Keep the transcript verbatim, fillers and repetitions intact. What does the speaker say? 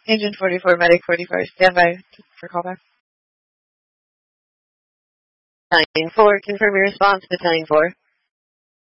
Agent forty-four, Medic forty-four, stand by for callback. Battalion four, confirm your response, Battalion four.